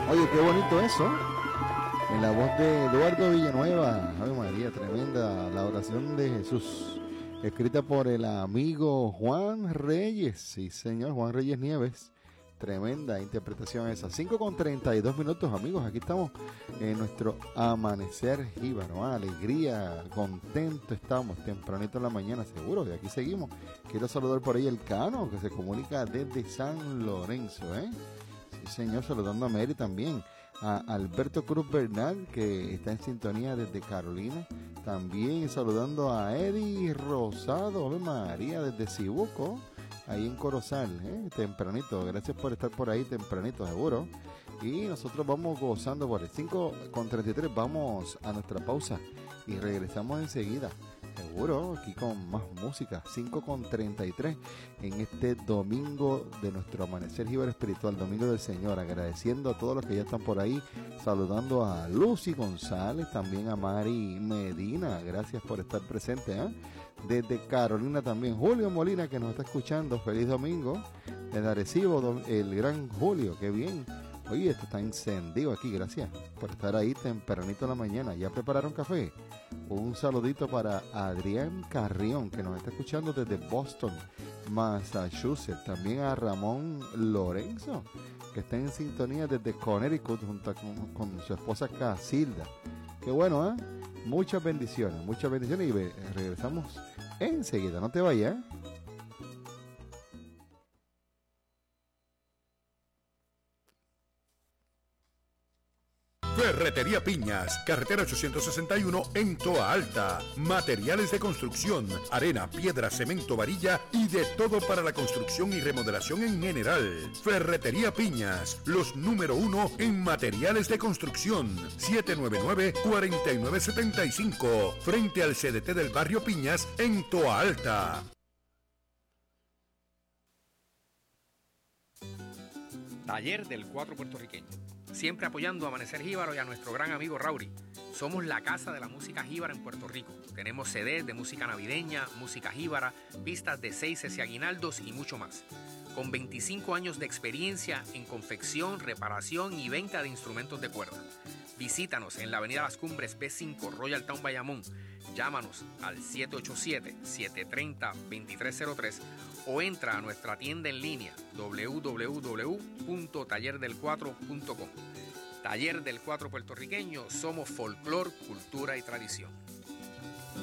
Oye, qué bonito eso. En la voz de Eduardo Villanueva. Ave María, tremenda la oración de Jesús. Escrita por el amigo Juan Reyes. Sí, señor, Juan Reyes Nieves. Tremenda interpretación esa. 5:32, amigos. Aquí estamos en nuestro amanecer jíbaro. Alegría, contento estamos. Tempranito en la mañana, seguro. Y aquí seguimos. Quiero saludar por ahí el Cano, que se comunica desde San Lorenzo, ¿eh? Sí, señor, saludando a Mary también. A Alberto Cruz Bernal, que está en sintonía desde Carolina. También saludando a Eddie Rosado, Ave María, desde Cibuco, ahí en Corozal, tempranito. Gracias por estar por ahí tempranito, seguro. Y nosotros vamos gozando por el 5:33. Vamos a nuestra pausa y regresamos enseguida. Seguro, aquí con más música. 5:33 en este domingo de nuestro amanecer jíbaro espiritual, domingo del Señor. Agradeciendo a todos los que ya están por ahí. Saludando a Lucy González, también a Mari Medina. Gracias por estar presente, ¿eh? Desde Carolina también. Julio Molina, que nos está escuchando. Feliz domingo. Desde Arecibo, el gran Julio. Qué bien. Oye, esto está encendido aquí. Gracias por estar ahí tempranito en la mañana. ¿Ya prepararon café? Un saludito para Adrián Carrión, que nos está escuchando desde Boston, Massachusetts. También a Ramón Lorenzo, que está en sintonía desde Connecticut junto con su esposa Casilda. Qué bueno, ¿eh? Muchas bendiciones y regresamos enseguida. No te vayas, ¿eh? Ferretería Piñas, carretera 861 en Toa Alta. Materiales de construcción, arena, piedra, cemento, varilla y de todo para la construcción y remodelación en general. Ferretería Piñas, los número 1 en materiales de construcción. 799-4975, frente al CDT del barrio Piñas en Toa Alta. Taller del Cuatro puertorriqueño. Siempre apoyando a Amanecer Jíbaro y a nuestro gran amigo Rauri. Somos la casa de la música jíbara en Puerto Rico. Tenemos CDs de música navideña, música jíbara, pistas de seises y aguinaldos y mucho más. Con 25 años de experiencia en confección, reparación y venta de instrumentos de cuerda. Visítanos en la avenida Las Cumbres B5, Royal Town, Bayamón. Llámanos al 787-730-2303 o entra a nuestra tienda en línea www.tallerdelcuatro.com. Taller del Cuatro puertorriqueño, somos folclor, cultura y tradición.